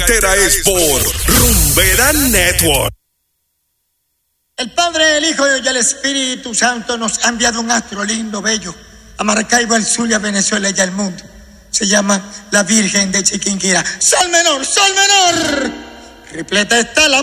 cartera es por Rumbera Network. El Padre, el Hijo y el Espíritu Santo nos ha enviado un astro lindo, bello, a Maracaibo, al Zulia, Venezuela y al mundo. Se llama la Virgen de Chiquinquirá. ¡Sol menor! ¡Sol menor! Repleta está la